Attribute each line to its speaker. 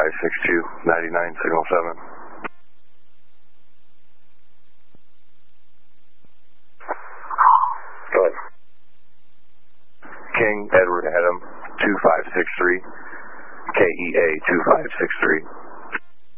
Speaker 1: 2562, 99, signal 7.
Speaker 2: Go ahead.
Speaker 1: King Edward Adam 2563, KEA 2563.